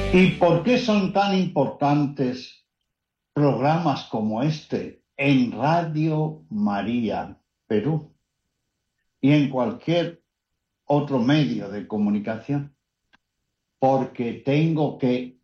¿Y por qué son tan importantes programas como este en Radio María, Perú, y en cualquier otro medio de comunicación? Porque tengo que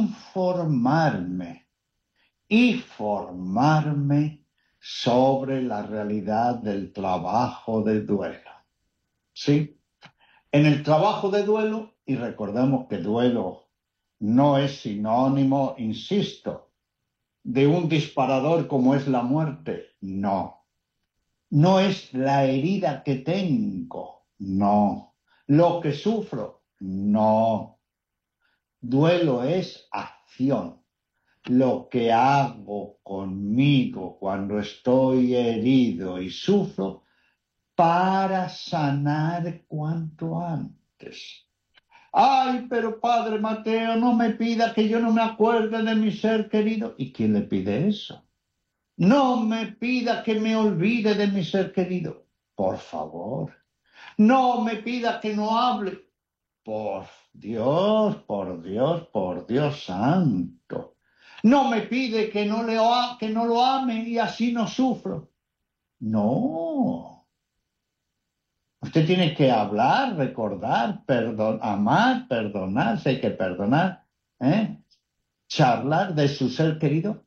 informarme sobre la realidad del trabajo de duelo. ¿Sí? En el trabajo de duelo, y recordemos que duelo no es sinónimo, insisto, de un disparador como es la muerte. No. No es la herida que tengo. No. Lo que sufro. No. Duelo es acción. Lo que hago conmigo cuando estoy herido y sufro para sanar cuanto antes. Ay, pero Padre Mateo, no me pida que yo no me acuerde de mi ser querido. ¿Y quién le pide eso? No me pida que me olvide de mi ser querido. Por favor. No me pida que no hable. Por Dios, por Dios, por Dios santo. No me pide que no lo ame y así no sufro. No. Usted tiene que hablar, recordar, amar, perdonar, si hay que perdonar, ¿eh? Charlar de su ser querido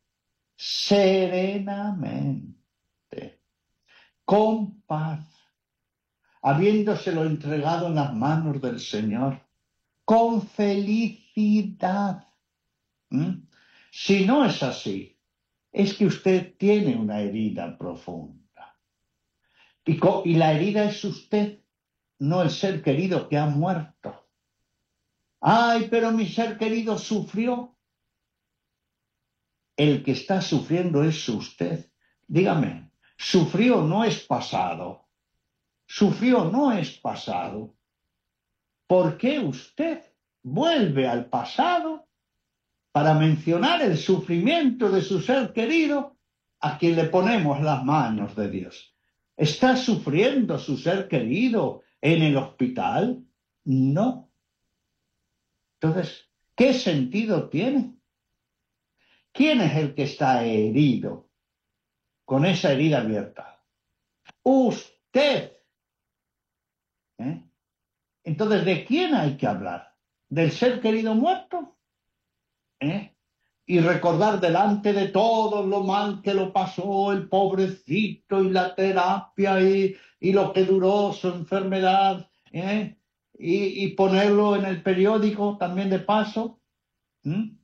serenamente, con paz, habiéndoselo entregado en las manos del Señor, con felicidad. ¿Mm? Si no es así, es que usted tiene una herida profunda. Y la herida es usted, no el ser querido que ha muerto. Ay, pero mi ser querido sufrió. El que está sufriendo es usted. Dígame, sufrió no es pasado. Sufrió no es pasado. ¿Por qué usted vuelve al pasado para mencionar el sufrimiento de su ser querido a quien le ponemos las manos de Dios? ¿Está sufriendo su ser querido en el hospital? No. Entonces, ¿qué sentido tiene? ¿Quién es el que está herido con esa herida abierta? Usted. ¿Eh? Entonces, ¿de quién hay que hablar? ¿Del ser querido muerto? ¿Eh? Y recordar delante de todo lo mal que lo pasó el pobrecito y la terapia y lo que duró su enfermedad, ¿eh? Y ponerlo en el periódico también de paso. ¿Mm?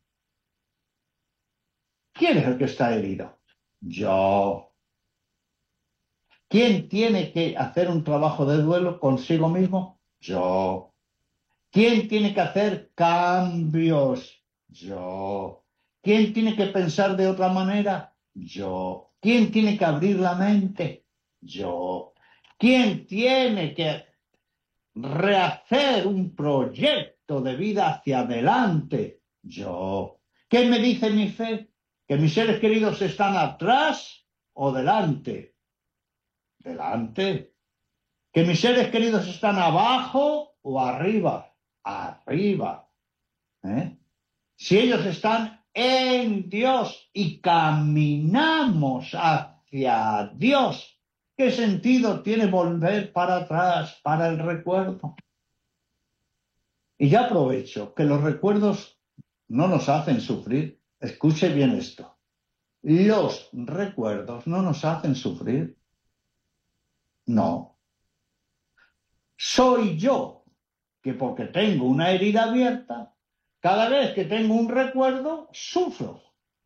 ¿Quién es el que está herido? Yo. ¿Quién tiene que hacer un trabajo de duelo consigo mismo? Yo. ¿Quién tiene que hacer cambios? Yo. ¿Quién tiene que pensar de otra manera? Yo. ¿Quién tiene que abrir la mente? Yo. ¿Quién tiene que rehacer un proyecto de vida hacia adelante? Yo. ¿Qué me dice mi fe? ¿Que mis seres queridos están atrás o delante? Delante. ¿Que mis seres queridos están abajo o arriba? Arriba. ¿Eh? Si ellos están en Dios y caminamos hacia Dios, ¿qué sentido tiene volver para atrás, para el recuerdo? Y ya aprovecho que los recuerdos no nos hacen sufrir. Escuche bien esto. Los recuerdos no nos hacen sufrir. No. Soy yo que porque tengo una herida abierta, cada vez que tengo un recuerdo, sufro.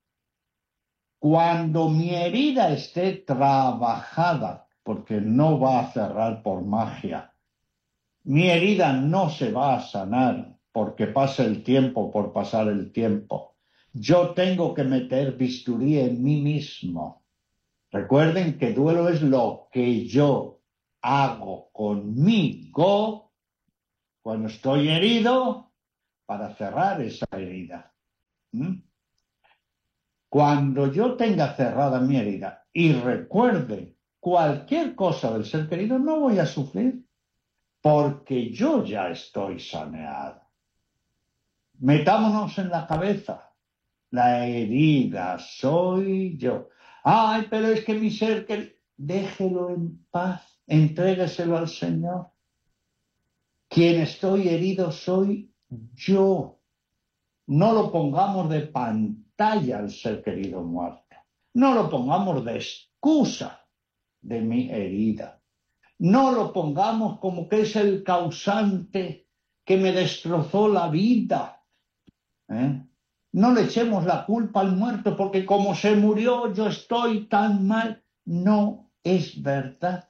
Cuando mi herida esté trabajada, porque no va a cerrar por magia, mi herida no se va a sanar porque pase el tiempo por pasar el tiempo. Yo tengo que meter bisturí en mí mismo. Recuerden que duelo es lo que yo hago conmigo cuando estoy herido para cerrar esa herida. ¿Mm? Cuando yo tenga cerrada mi herida y recuerde cualquier cosa del ser querido, no voy a sufrir porque yo ya estoy saneado. Metámonos en la cabeza. La herida soy yo. Ay, pero es que mi ser, que déjelo en paz, entrégueselo al Señor. Quien estoy herido soy yo. No lo pongamos de pantalla al ser querido muerto. No lo pongamos de excusa de mi herida. No lo pongamos como que es el causante que me destrozó la vida. ¿Eh? No le echemos la culpa al muerto porque como se murió yo estoy tan mal. No es verdad.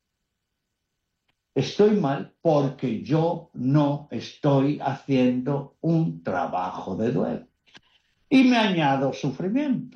Estoy mal porque yo no estoy haciendo un trabajo de duelo. Y me añado sufrimiento.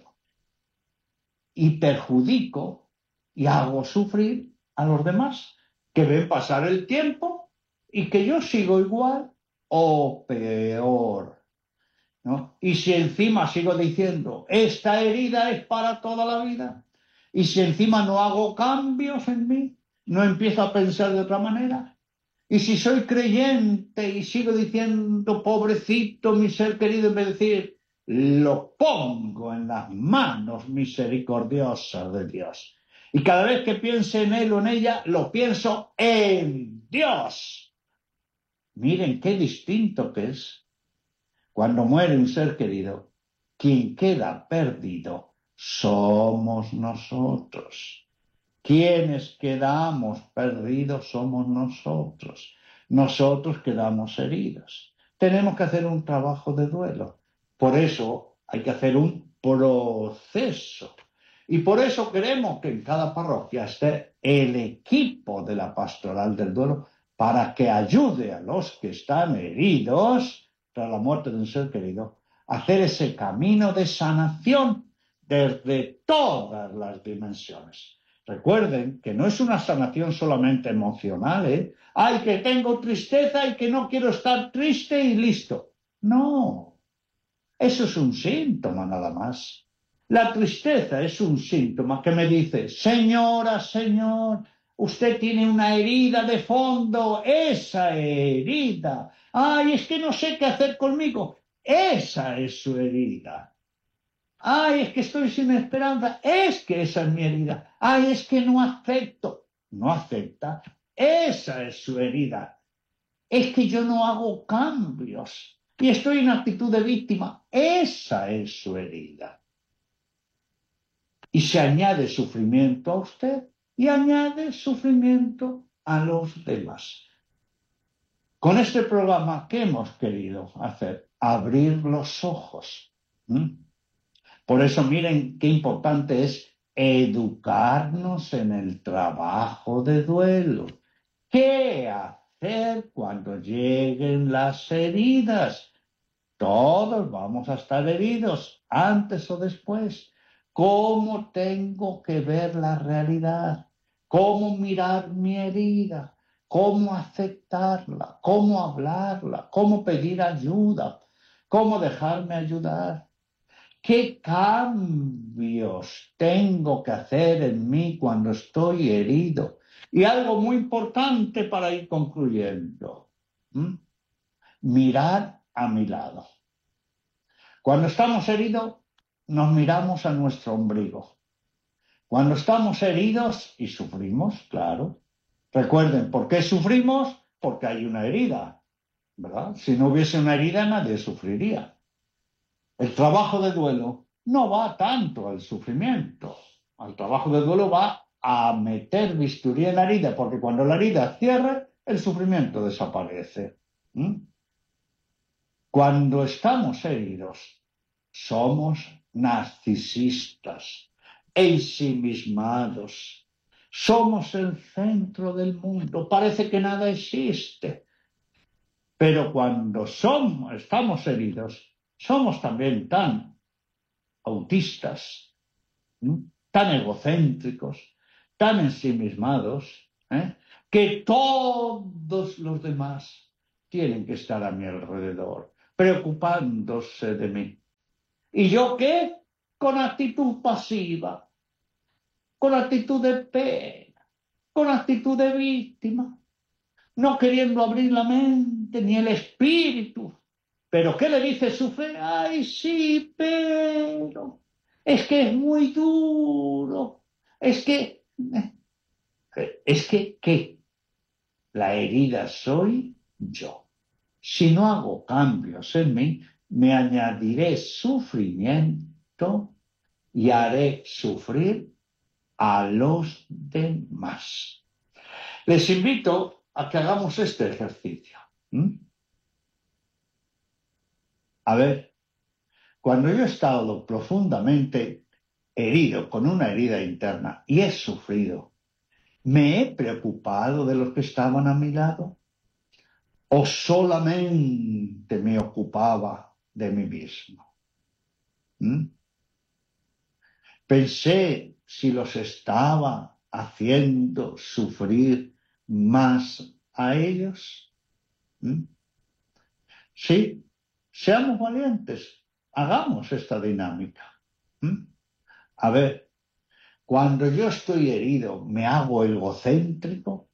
Y perjudico y hago sufrir a los demás que ven pasar el tiempo y que yo sigo igual o peor. ¿No? Y si encima sigo diciendo, esta herida es para toda la vida, y si encima no hago cambios en mí, no empiezo a pensar de otra manera, y si soy creyente y sigo diciendo, pobrecito mi ser querido, en vez de decir, lo pongo en las manos misericordiosas de Dios. Y cada vez que piense en él o en ella, lo pienso en Dios. Miren qué distinto que es. Cuando muere un ser querido, quien queda perdido somos nosotros. Quienes quedamos perdidos somos nosotros. Nosotros quedamos heridos. Tenemos que hacer un trabajo de duelo. Por eso hay que hacer un proceso. Y por eso queremos que en cada parroquia esté el equipo de la pastoral del duelo para que ayude a los que están heridos tras la muerte de un ser querido, hacer ese camino de sanación desde todas las dimensiones. Recuerden que no es una sanación solamente emocional, ¿eh? Ay, que tengo tristeza y que no quiero estar triste y listo. No, eso es un síntoma nada más. La tristeza es un síntoma que me dice, señora, señor, usted tiene una herida de fondo, esa herida. Ay, es que no sé qué hacer conmigo. Esa es su herida. Ay, es que estoy sin esperanza. Es que esa es mi herida. Ay, es que no acepto. No acepta. Esa es su herida. Es que yo no hago cambios y estoy en actitud de víctima. Esa es su herida. Y se añade sufrimiento a usted y añade sufrimiento a los demás. Con este programa, ¿qué hemos querido hacer? Abrir los ojos. Por eso miren qué importante es educarnos en el trabajo de duelo. ¿Qué hacer cuando lleguen las heridas? Todos vamos a estar heridos, antes o después. ¿Cómo tengo que ver la realidad? ¿Cómo mirar mi herida? ¿Cómo aceptarla? ¿Cómo hablarla? ¿Cómo pedir ayuda? ¿Cómo dejarme ayudar? ¿Qué cambios tengo que hacer en mí cuando estoy herido? Y algo muy importante para ir concluyendo. Mirar a mi lado. Cuando estamos heridos, nos miramos a nuestro ombligo. Cuando estamos heridos y sufrimos, claro. Recuerden, ¿por qué sufrimos? Porque hay una herida, ¿verdad? Si no hubiese una herida, nadie sufriría. El trabajo de duelo no va tanto al sufrimiento. El trabajo de duelo va a meter bisturí en la herida, porque cuando la herida cierra, el sufrimiento desaparece. Cuando estamos heridos, somos narcisistas, ensimismados. Somos el centro del mundo. Parece que nada existe. Pero cuando estamos heridos, somos también tan autistas, tan egocéntricos, tan ensimismados, que todos los demás tienen que estar a mi alrededor, preocupándose de mí. ¿Y yo qué? Con actitud pasiva, con actitud de pena, con actitud de víctima, no queriendo abrir la mente ni el espíritu, ¿Pero qué le dice su fe? Ay, sí, pero es que es muy duro. ¿Qué? La herida soy yo. Si no hago cambios en mí, me añadiré sufrimiento y haré sufrir a los demás. Les invito a que hagamos este ejercicio. A ver, cuando yo he estado profundamente herido, con una herida interna, y he sufrido, ¿me he preocupado de los que estaban a mi lado? ¿O solamente me ocupaba de mí mismo? Pensé si los estaba haciendo sufrir más a ellos. Sí, seamos valientes, hagamos esta dinámica. A ver, cuando yo estoy herido, ¿me hago egocéntrico?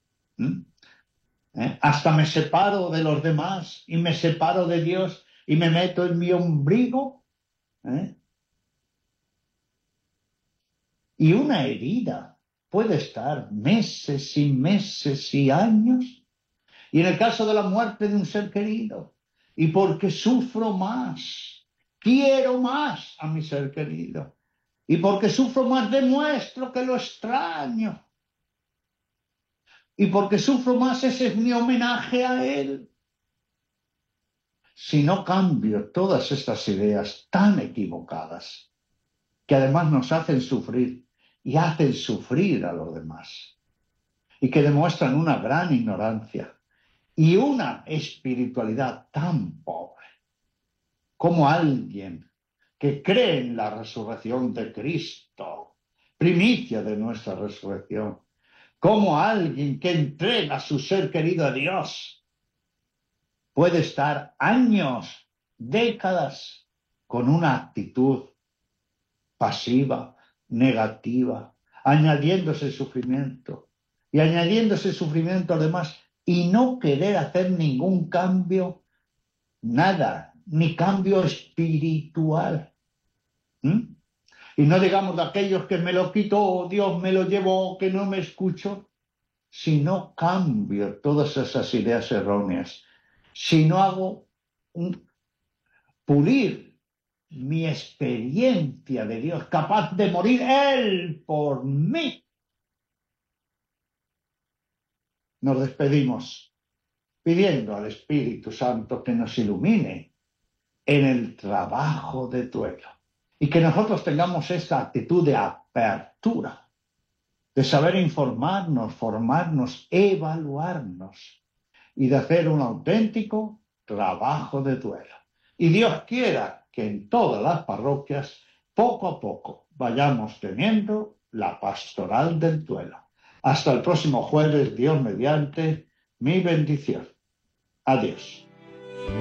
Hasta me separo de los demás y me separo de Dios y me meto en mi ombligo. Y una herida puede estar meses y años. Y en el caso de la muerte de un ser querido, y porque sufro más, quiero más a mi ser querido. Y porque sufro más, demuestro que lo extraño. Y porque sufro más, ese es mi homenaje a él. Si no cambio todas estas ideas tan equivocadas, que además nos hacen sufrir y hacen sufrir a los demás, y que demuestran una gran ignorancia y una espiritualidad tan pobre, como alguien que cree en la resurrección de Cristo, primicia de nuestra resurrección, como alguien que entrega su ser querido a Dios, puede estar años, décadas, con una actitud pasiva, negativa, añadiéndose sufrimiento y añadiéndose sufrimiento además y no querer hacer ningún cambio, nada, ni cambio espiritual. Y no digamos de aquellos que me lo quitó, Dios me lo llevó, que no me escucho. Si no cambio todas esas ideas erróneas, si no hago pulir mi experiencia de Dios, capaz de morir Él por mí, nos despedimos pidiendo al Espíritu Santo que nos ilumine en el trabajo de duelo y que nosotros tengamos esta actitud de apertura, de saber informarnos, formarnos, evaluarnos y de hacer un auténtico trabajo de duelo. Y Dios quiera que en todas las parroquias, poco a poco, vayamos teniendo la pastoral del duelo. Hasta el próximo jueves, Dios mediante, mi bendición. Adiós.